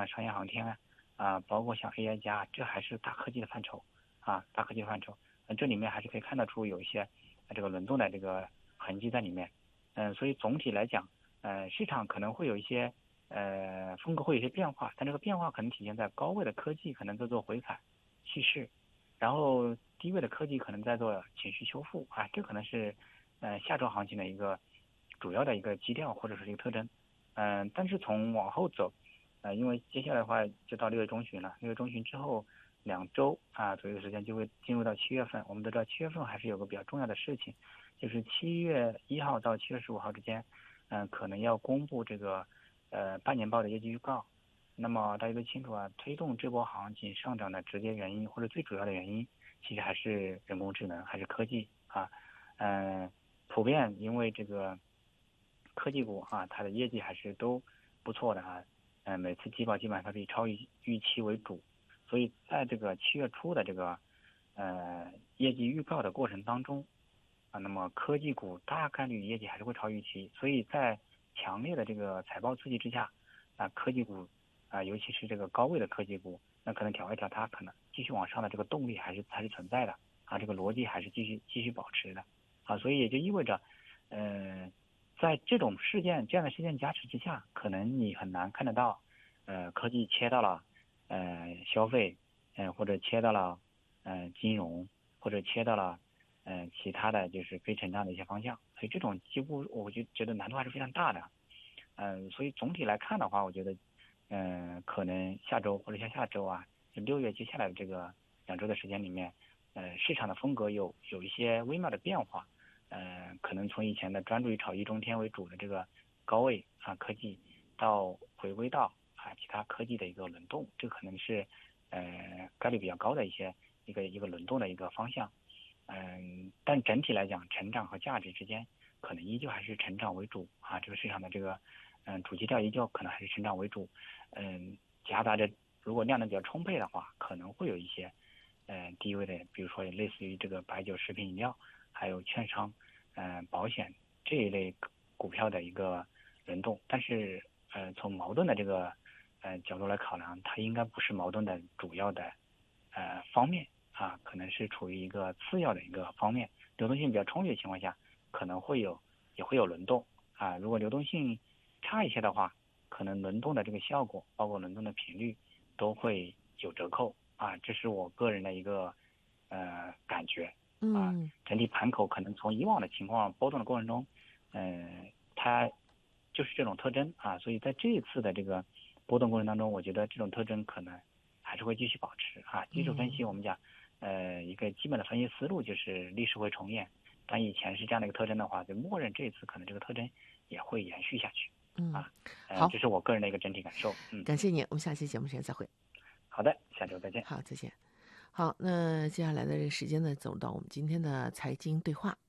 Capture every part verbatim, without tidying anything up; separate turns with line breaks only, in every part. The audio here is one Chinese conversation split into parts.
商业航天啊，啊，包括像 A I 加，这还是大科技的范畴啊，大科技的范畴。呃，这里面还是可以看得出有一些这个轮动的这个痕迹在里面。嗯，所以总体来讲，呃，市场可能会有一些呃风格会有一些变化，但这个变化可能体现在高位的科技可能在做回踩蓄势，然后低位的科技可能在做情绪修复啊，这可能是呃下周行情的一个主要的一个基调或者是一个特征。嗯、呃，但是从往后走，呃，因为接下来的话就到六月中旬了，六月中旬之后两周啊左右的时间就会进入到七月份。我们都知道七月份还是有个比较重要的事情，就是七月一号到七月十五号之间，嗯、呃，可能要公布这个呃半年报的业绩预告。那么大家都清楚啊，推动这波行情上涨的直接原因或者最主要的原因，其实还是人工智能，还是科技啊。嗯、呃，普遍因为这个科技股啊，它的业绩还是都不错的啊。嗯、呃，每次季报基本上是以超预预期为主，所以在这个七月初的这个呃业绩预告的过程当中啊，那么科技股大概率业绩还是会超预期，所以在强烈的这个财报刺激之下，啊，科技股啊，尤其是这个高位的科技股，那可能调一调，它可能继续往上的这个动力还是还是存在的啊，这个逻辑还是继续继续保持的啊，所以也就意味着，呃，在这种事件这样的事件加持之下，可能你很难看得到，呃，科技切到了呃消费，呃或者切到了呃金融，或者切到了呃其他的就是非成长的一些方向，所以这种几乎我就觉得难度还是非常大的。嗯、呃，所以总体来看的话，我觉得。嗯、呃，可能下周或者像下周啊，就六月接下来的这个两周的时间里面，呃，市场的风格有有一些微妙的变化，呃，可能从以前的专注于炒一中天为主的这个高位啊科技，到回归到啊其他科技的一个轮动，这可能是呃概率比较高的一些一个一个轮动的一个方向。嗯，但整体来讲，成长和价值之间可能依旧还是成长为主啊，这个市场的这个嗯主基调依旧可能还是成长为主。嗯，夹杂着如果量能比较充沛的话，可能会有一些嗯低位的，比如说类似于这个白酒、食品饮料，还有券商、嗯保险这一类股票的一个轮动。但是呃从矛盾的这个呃角度来考量，它应该不是矛盾的主要的呃方面啊，可能是处于一个次要的一个方面。流动性比较充裕的情况下，可能会有也会有轮动啊。如果流动性差一些的话，可能轮动的这个效果，包括轮动的频率，都会有折扣啊。这是我个人的一个呃感觉啊。
嗯
整体盘口可能从以往的情况波动的过程中，嗯、呃，它就是这种特征啊。所以在这一次的这个波动过程当中，我觉得这种特征可能还是会继续保持啊。技术分析我们讲，呃，一个基本的分析思路就是历史会重演。当以前是这样的一个特征的话，就默认这一次可能这个特征也会延续下去
嗯，
啊。呃，
好，
这是我个人的一个整体感受。嗯，
感谢你，我们下期节目时间再会。
好的，下周再见。
好，再见。好，那接下来的这个时间呢，走到我们今天的财经对话。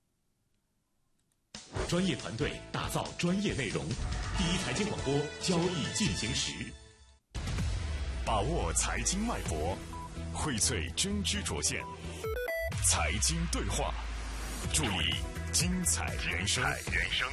专业团队打造专业内容，第一财经广播，交易进行时。
把握财经脉搏，荟萃真知灼见，财经对话，助力精彩人生。人生。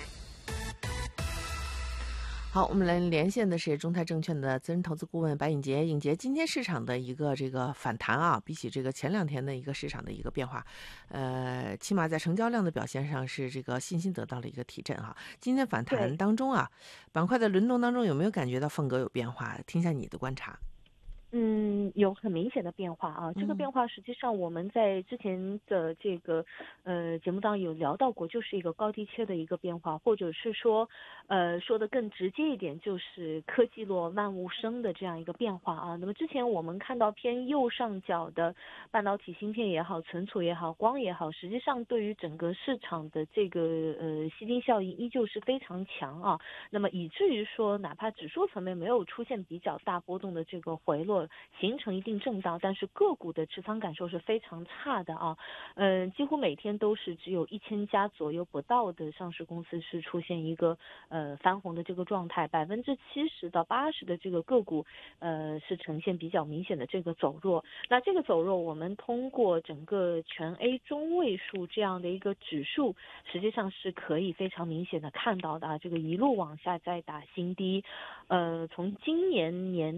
好，我们来连线的是中泰证券的资深投资顾问白颖杰。颖杰，今天市场的一个这个反弹啊，比起这个前两天的一个市场的一个变化，呃，起码在成交量的表现上是这个信心得到了一个提振哈。今天反弹
对，
当中啊，板块的轮动当中有没有感觉到风格有变化？听一下你的观察。
嗯，有很明显的变化啊。这个
嗯
变化实际上我们在之前的这个呃节目当中有聊到过，就是一个高低切的一个变化，或者是说呃说的更直接一点，就是科技落万物生的这样一个变化啊。那么之前我们看到偏右上角的半导体芯片也好，存储也好，光也好，实际上对于整个市场的这个呃吸金效应依旧是非常强啊。那么以至于说，哪怕指数层面没有出现比较大波动的这个回落，形成一定震荡，但是个股的持仓感受是非常差的啊。嗯、呃，几乎每天都是只有一千家左右不到的上市公司是出现一个呃翻红的这个状态，百分之七十到八十的这个个股呃是呈现比较明显的这个走弱。那这个走弱，我们通过整个全 A 中位数这样的一个指数，实际上是可以非常明显的看到的啊，这个一路往下再打新低，呃，从今年年